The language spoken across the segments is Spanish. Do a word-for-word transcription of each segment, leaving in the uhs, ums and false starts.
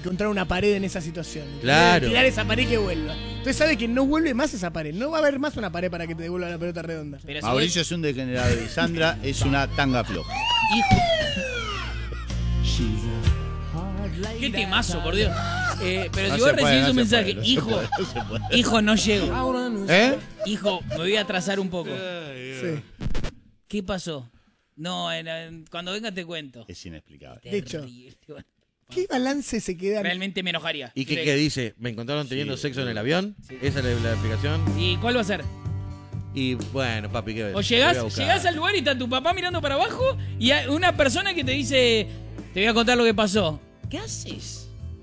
encontrar una pared en esa situación. Claro. Tirar esa pared que vuelva. Entonces sabe que no vuelve más esa pared. No va a haber más una pared para que te devuelva la pelota redonda. Pero si Mauricio es un degenerado y Sandra es una tanga floja. vos- hijo. Qué temazo, por Dios. Eh, pero No si se vos puede, recibís no un se mensaje, puede, no se hijo, puede, no se puede. hijo, no llego. ¿Eh? Hijo, me voy a atrasar un poco. Sí. ¿Qué pasó? No, en- en- cuando venga te cuento. Es inexplicable. De hecho. Terrible. Bueno, ¿Qué balance se queda? realmente me enojaría. ¿Y qué, Sí. qué dice? ¿Me encontraron teniendo Sí, sexo en sí. el avión? Sí. Esa es la, la explicación. ¿Y cuál va a ser? Y bueno, papi, ¿qué ves? O llegás, llegás al lugar y está tu papá mirando para abajo y hay una persona que te dice, te voy a contar lo que pasó. ¿Qué haces?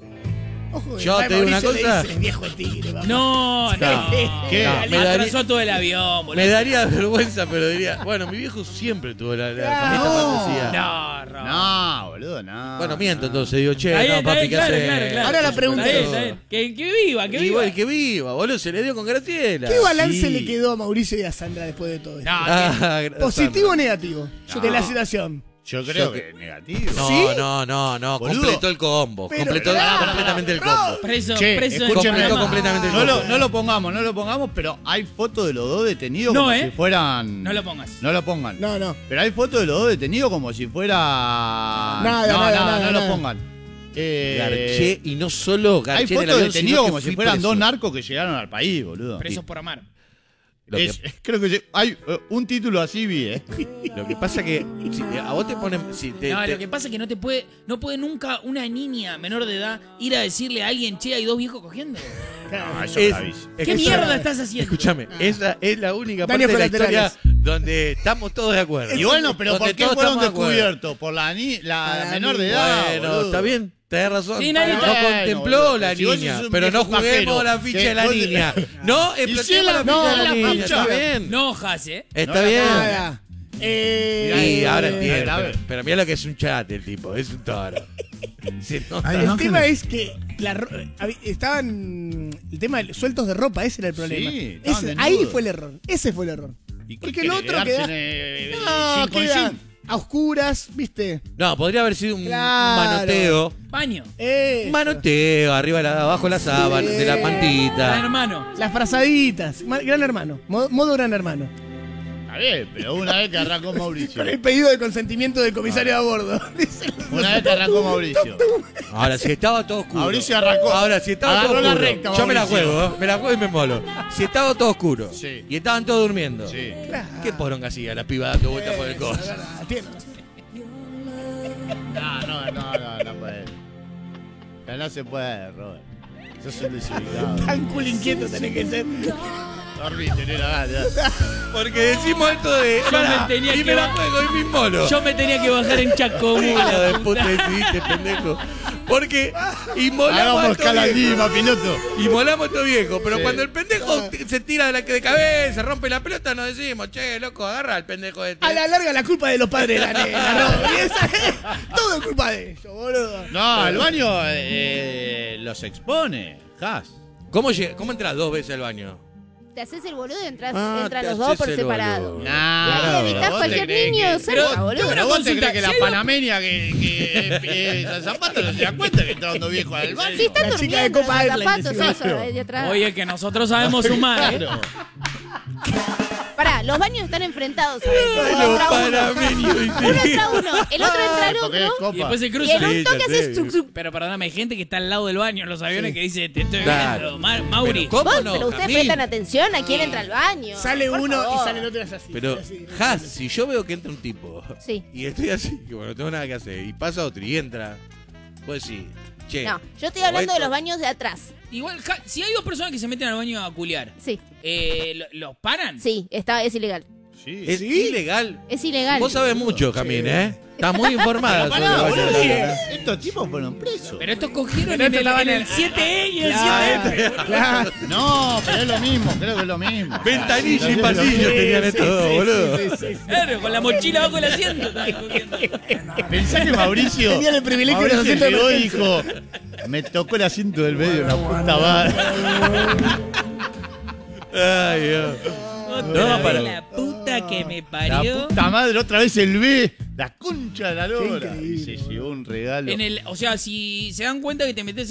Ojo, Yo el te digo una Mauricio le cosa. dice, viejo tigre, papá. No, no. ¿Qué? No, me daría- Atrasó todo el avión, boludo. Me daría vergüenza, pero diría, bueno, mi viejo siempre tuvo la, la Claro. esta No. fantasía. No, Ro. No, boludo, no. Bueno, miento no. entonces, digo, che, Está bien, no, está papi, bien, ¿qué claro, haces? claro, claro. Ahora la pregunta Está bien, es- está bien. Que, que viva, que viva. Igual que viva, boludo, se le dio con Graciela. ¿Qué balance Sí. le quedó a Mauricio y a Sandra después de todo esto? No, Ah, ¿Positivo o negativo No. de la situación? Yo creo Yo que negativo. No, ¿Sí? no, no, no, Boludo. completó el combo. Pero, completó claro, completamente el bro. combo. preso, Che, preso escúcheme. en Panamá. completamente el No lo, combo. no lo pongamos, no lo pongamos, pero hay fotos de los dos detenidos No, como ¿eh? si fueran. No lo pongas. No lo pongan. No, no. Pero hay fotos de los dos detenidos como si fuera. Nada, no, nada, nada, nada, no nada. lo pongan. Eh, Garché, y no solo Garché hay en el fotos de avión, detenidos sino que como si fui fueran preso. dos narcos que llegaron al país, boludo. Presos por amar. Lo Es- que, creo que se- hay eh, un título así vi, ¿eh? lo que pasa que si te- a vos te ponen... Si te, No, te- lo que pasa es que no te puede, no puede nunca una niña menor de edad ir a decirle a alguien, che, hay dos viejos cogiendo. No, eso es- es bravísimo. ¿Qué escuchame, mierda estás haciendo? Escúchame, esa es la única Daños parte de la colaterales. historia donde estamos todos de acuerdo. Y bueno, pero Donde ¿por qué todos fueron estamos de acuerdo. descubiertos? Por la, ni la Para menor mí. de edad. Bueno, boludo. está bien, tenés razón. Sí, nadie no te- contempló Bueno, la si vos niña, sos un pero no viejo juguemos pajero, la ficha que de la vos- niña. No, Y si explotemos la la ficha no, de la la niña. ficha. Está bien. No, Jas, ¿eh? Está No, bien. Nada. Eh, Y ahora eh, entiendo. grave. Pero, pero mira lo que es un chat el tipo, es un toro. Se nota. Ay, El no, tema que- es que la ro- habi- estaban el tema de sueltos de ropa, ese era el problema. Sí, estaban Ese- desnudos. ahí fue el error. Ese fue el error. ¿Y qué Porque quiere, el otro quedarse queda, en, eh, no, sin con queda sin? a oscuras, ¿viste? No, podría haber sido un Claro. manoteo. Baño. Eso. Un manoteo, arriba, la, abajo la sábana, de la Gran mantita. hermano. Las frazaditas. Ma- Gran hermano. Modo, modo gran hermano. Está bien, pero una vez que arrancó Mauricio. Con el pedido de consentimiento del comisario a bordo. Dice el- Una vez que arrancó Mauricio. Ahora, si estaba todo oscuro. Mauricio arrancó. Ahora, si estaba Agarró todo la oscuro. recta, yo me la Mauricio. juego, ¿eh? me la juego y me molo. Si estaba todo oscuro Sí. y estaban todos durmiendo. Sí. Claro. ¿Qué poronga hacía la piba dando vueltas por el Es coso? verdad, tiene- No, no, no, no, no puede. Ya no se puede, Robert. Sos un desubicado. Tan cool inquieto tenés que ser. Dormiste, nena, ya. Porque decimos esto de. Pará, me tenía y que me la ba- juego y mi molo. Yo me tenía que bajar en Chacomú. Hijo de puta decidiste, pendejo. Porque inmolamos a Hagamos estos escala viejos. Lima, piloto. Inmolamos a estos viejos. Pero Sí. cuando el pendejo t- se tira de, la, de cabeza, rompe la pelota, nos decimos, che, loco, agarra al pendejo este. A la larga la culpa de los padres de la nena, ¿no? Y esa es- todo es culpa de ellos, boludo. No, el baño eh, los expone. Has. ¿Cómo, lleg- ¿Cómo entras dos veces al baño? Te haces el boludo y entras, Ah, entran te los dos haces por el separado. boludo. Nah, Evitas pero vos cualquier te crees niño que- cerca, Pero- boludo. Pero vos te consulta, crees que la si hay- panameña que, que eh, eh, Zapata no se da cuenta que está dando viejo al baño. Si están La chica de durmiendo los Copa Airlines, zapatos, decimos. eso, ahí de atrás. Oye, que nosotros sabemos sumar, ¿eh? Claro. Pará, los baños están enfrentados, ¿sabes? Ay, Uno los entra uno. panameños, Uno dice. entra uno, el otro entra al Porque es otro. copa. Y después se Y cruza. en un Sí, toque ya haces sé. zuc, zuc. Pero perdóname, hay gente que está al lado del baño en los aviones que dice, te estoy Claro. viendo. Ma- Mauri. Pero ¿cómo Vos, no, pero ustedes Jamil? prestan atención a quién entra al baño. Sale Por uno y favor. sale el otro y hace así. Pero, así. Has, si yo veo que entra un tipo Sí. y estoy así, que bueno, no tengo nada que hacer, y pasa otro y entra, pues sí, che. No, yo estoy hablando de esto- los baños de atrás. Igual, ja- si hay dos personas que se meten al baño a culiar, Sí, eh, ¿lo- ¿los paran? sí, está, es ilegal. Sí. Es ilegal. Es ilegal. Vos sabés mucho, Jamín, ¿eh? Estás muy informada Pero sobre pará, el baño boludo, de la- estos tipos fueron presos. Pero estos cogieron Pero en, estos el, estaban en en- el siete E y el Claro, siete F. claro. No, pero es lo mismo, creo que es lo mismo. Ventanilla y Entonces, pasillo lo- tenían Sí, estos dos, sí, boludo. sí, sí, sí. Claro, con la mochila bajo el asiento. estaban cogiendo. Pensá que Mauricio. Tenían el privilegio del Mauricio asiento de llegó y emergencia. dijo: me tocó el asiento del medio, una puta madre. Ay, Dios. Otra vez para- la puta que me La parió. puta madre, otra vez el B. La concha de la Qué lora. Y increíble, se llevó un regalo. En el, o sea, si se dan cuenta que te metes